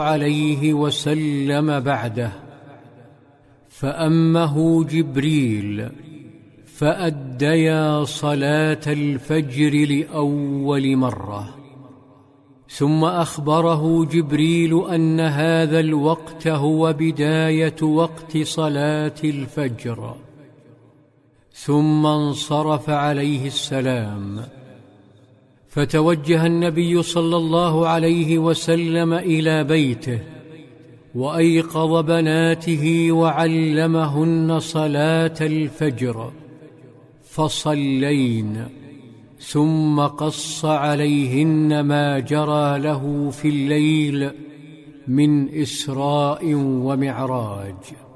عليه وسلم بعده، فأمه جبريل فأديا صلاة الفجر لأول مرة، ثم أخبره جبريل أن هذا الوقت هو بداية وقت صلاة الفجر، ثم انصرف عليه السلام. فتوجه النبي صلى الله عليه وسلم إلى بيته، وأيقظ بناته وعلمهن صلاة الفجر، فصلين، ثم قص عليهن ما جرى له في الليل من إسراء ومعراج.